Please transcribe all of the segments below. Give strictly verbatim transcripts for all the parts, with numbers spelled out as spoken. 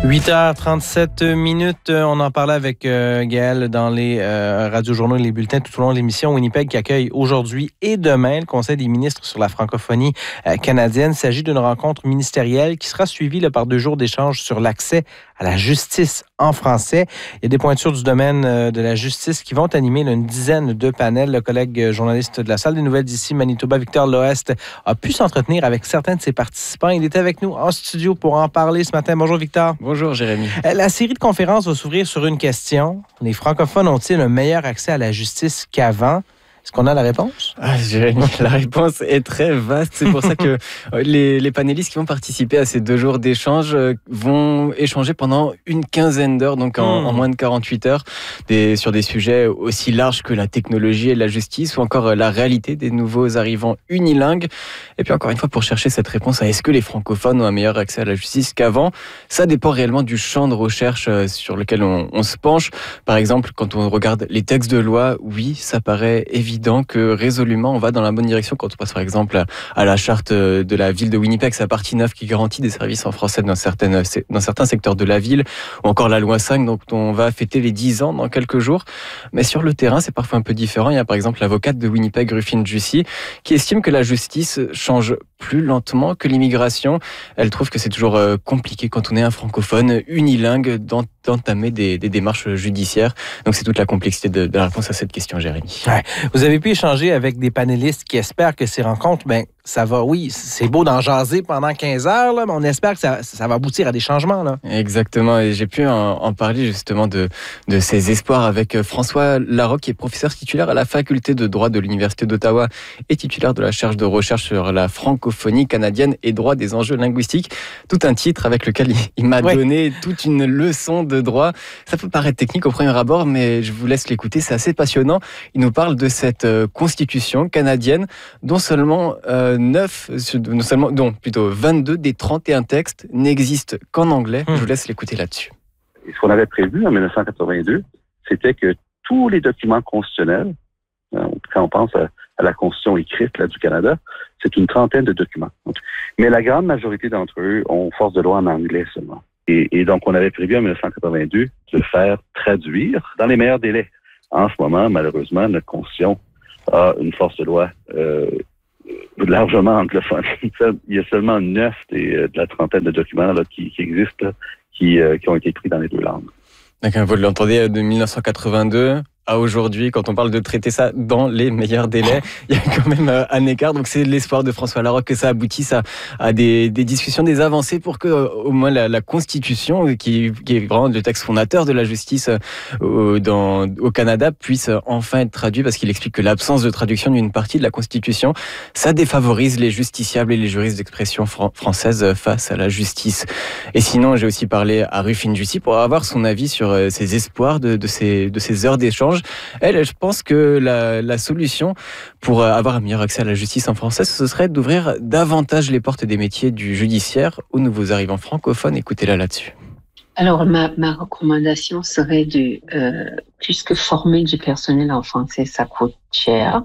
huit heures trente-sept minutes, on en parlait avec euh, Gaël dans les euh, radiojournaux et les bulletins tout au long de l'émission. Winnipeg qui accueille aujourd'hui et demain le Conseil des ministres sur la francophonie euh, canadienne. Il s'agit d'une rencontre ministérielle qui sera suivie là, par deux jours d'échanges sur l'accès à la justice en français. Il y a des pointures du domaine euh, de la justice qui vont animer là, une dizaine de panels. Le collègue euh, journaliste de la Salle des nouvelles d'ici, Manitoba, Victor Loest, a pu s'entretenir avec certains de ses participants. Il est avec nous en studio pour en parler ce matin. Bonjour Victor. Bonjour Jérémy. La série de conférences va s'ouvrir sur une question. Les francophones ont-ils un meilleur accès à la justice qu'avant? Est-ce qu'on a la réponse? Ah, Jérémy, la réponse est très vaste. C'est pour ça que les, les panélistes qui vont participer à ces deux jours d'échange vont échanger pendant une quinzaine d'heures, donc en, mmh. en moins de quarante-huit heures, des, sur des sujets aussi larges que la technologie et la justice, ou encore la réalité des nouveaux arrivants unilingues. Et puis encore une fois, pour chercher cette réponse à est-ce que les francophones ont un meilleur accès à la justice qu'avant, ça dépend réellement du champ de recherche sur lequel on, on se penche. Par exemple, quand on regarde les textes de loi, oui, ça paraît évident que résolument on va dans la bonne direction quand on passe par exemple à la charte de la ville de Winnipeg, sa partie neuf qui garantit des services en français dans, certaines, dans certains secteurs de la ville, ou encore la loi cinq dont on va fêter les dix ans dans quelques jours. Mais sur le terrain, c'est parfois un peu différent. Il y a par exemple l'avocate de Winnipeg, Rufine Jussi, qui estime que la justice change plus lentement que l'immigration. Elle trouve que c'est toujours compliqué quand on est un francophone unilingue d'entamer des, des démarches judiciaires. Donc c'est toute la complexité de, de la réponse à cette question, Jérémy. Ouais. Vous avez pu échanger avec des panélistes qui espèrent que ces rencontres, ben ça va, oui, c'est beau d'en jaser pendant quinze heures, là, mais on espère que ça, ça va aboutir à des changements. Là. Exactement, et j'ai pu en, en parler justement de, de ces espoirs avec François Larocque, qui est professeur titulaire à la faculté de droit de l'Université d'Ottawa et titulaire de la chaire de recherche sur la francophonie canadienne et droit des enjeux linguistiques. Tout un titre avec lequel il, il m'a ouais. donné toute une leçon de droit. Ça peut paraître technique au premier abord, mais je vous laisse l'écouter, c'est assez passionnant. Il nous parle de cette constitution canadienne dont seulement euh, neuf, non seulement, non, plutôt vingt-deux des trente et un textes n'existent qu'en anglais. Mmh. Je vous laisse l'écouter là-dessus. Et ce qu'on avait prévu en dix-neuf cent quatre-vingt-deux, c'était que tous les documents constitutionnels, quand on pense à, à la Constitution écrite là, du Canada, c'est une trentaine de documents. Mais la grande majorité d'entre eux ont force de loi en anglais seulement. Et, et donc, on avait prévu en dix-neuf cent quatre-vingt-deux de faire traduire dans les meilleurs délais. En ce moment, malheureusement, notre Constitution a une force de loi euh, largement anglophone. Il y a seulement neuf des, de la trentaine de documents là, qui, qui existent, là, qui, euh, qui ont été écrits dans les deux langues. D'accord, vous l'entendez, de dix-neuf cent quatre-vingt-deux à aujourd'hui, quand on parle de traiter ça dans les meilleurs délais, il y a quand même un écart. Donc c'est l'espoir de François Larocque que ça aboutisse à, à des, des discussions, des avancées pour que au moins la, la Constitution, qui, qui est vraiment le texte fondateur de la justice au, dans, au Canada, puisse enfin être traduit, parce qu'il explique que l'absence de traduction d'une partie de la Constitution, ça défavorise les justiciables et les juristes d'expression fran- française face à la justice. Et sinon, j'ai aussi parlé à Rufine Jussi pour avoir son avis sur ses espoirs de, de, ces, de ces heures d'échange. Elle, je pense que la, la solution pour avoir un meilleur accès à la justice en français, ce serait d'ouvrir davantage les portes des métiers du judiciaire aux nouveaux arrivants francophones. Écoutez-la là-dessus. Alors, ma, ma recommandation serait de, euh, plus que former du personnel en français, ça coûte cher,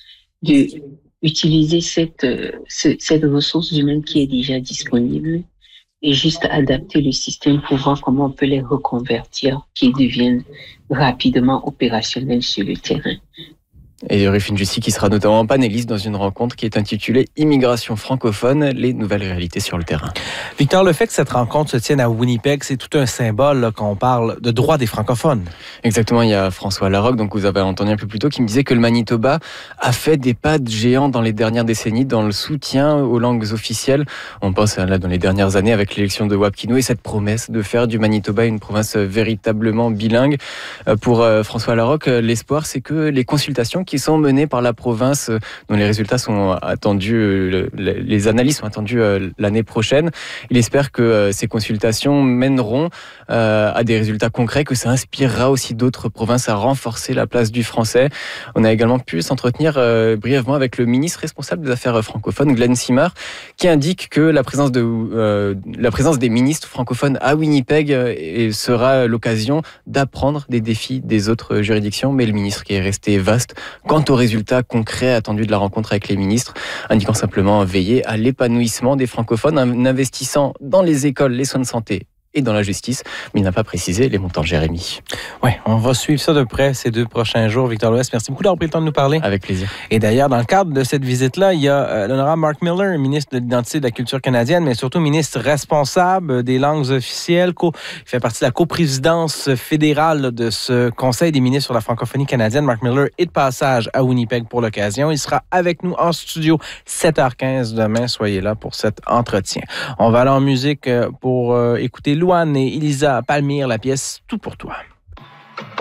de utiliser cette, euh, cette ressource humaine qui est déjà disponible et juste adapter le système pour voir comment on peut les reconvertir, qu'ils deviennent rapidement opérationnels sur le terrain. Et Rufine Jussi qui sera notamment panéliste dans une rencontre qui est intitulée « Immigration francophone, les nouvelles réalités sur le terrain ». Victor, le fait que cette rencontre se tienne à Winnipeg, c'est tout un symbole là, quand on parle de droit des francophones. Exactement, il y a François Larocque, donc vous avez entendu un peu plus tôt, qui me disait que le Manitoba a fait des pas de géant dans les dernières décennies dans le soutien aux langues officielles. On pense là dans les dernières années avec l'élection de Wapkiano et cette promesse de faire du Manitoba une province véritablement bilingue. Pour François Larocque, l'espoir, c'est que les consultations qui sont menées par la province, dont les résultats sont attendus, les analyses sont attendues l'année prochaine. Il espère que ces consultations mèneront à des résultats concrets, que ça inspirera aussi d'autres provinces à renforcer la place du français. On a également pu s'entretenir brièvement avec le ministre responsable des affaires francophones, Glenn Simard, qui indique que la présence, de, euh, la présence des ministres francophones à Winnipeg sera l'occasion d'apprendre des défis des autres juridictions, mais le ministre qui est resté vaste quant aux résultats concrets attendus de la rencontre avec les ministres, indiquant simplement veiller à l'épanouissement des francophones en investissant dans les écoles, les soins de santé et dans la justice. Mais il n'a pas précisé les montants, Jérémy. Oui, on va suivre ça de près ces deux prochains jours. Victor Lewes, merci beaucoup d'avoir pris le temps de nous parler. Avec plaisir. Et d'ailleurs, dans le cadre de cette visite-là, il y a euh, l'honorable Mark Miller, ministre de l'Identité et de la Culture canadienne, mais surtout ministre responsable des langues officielles. Co- il fait partie de la coprésidence fédérale de ce Conseil des ministres sur la francophonie canadienne. Mark Miller est de passage à Winnipeg pour l'occasion. Il sera avec nous en studio sept heures quinze demain. Soyez là pour cet entretien. On va aller en musique pour euh, écouter Louane et Elisa Palmyre, la pièce « Tout pour toi ».